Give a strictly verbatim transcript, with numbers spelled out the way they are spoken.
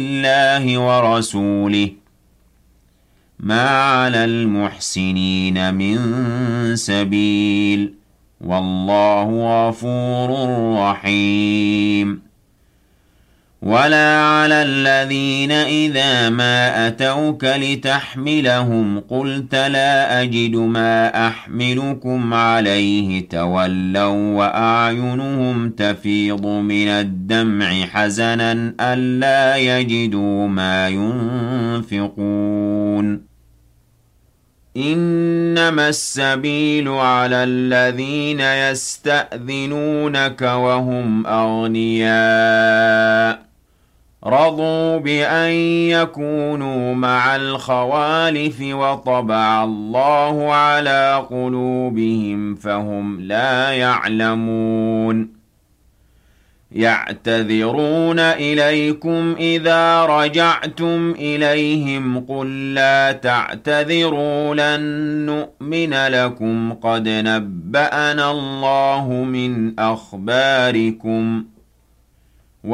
الله ورسوله ما على المحسنين من سبيل والله غفور رحيم ولا على الذين إذا ما أتوك لتحملهم قلت لا أجد ما أحملكم عليه تولوا وأعينهم تفيض من الدمع حزنا ألا يجدوا ما ينفقون إنما السبيل على الذين يستأذنونك وهم أغنياء رضوا بأن يكونوا مع الخوالف وطبع الله على قلوبهم فهم لا يعلمون يعتذرون إليكم إذا رجعتم إليهم قل لا تعتذروا لن نؤمن لكم قد نبأنا الله من أخباركم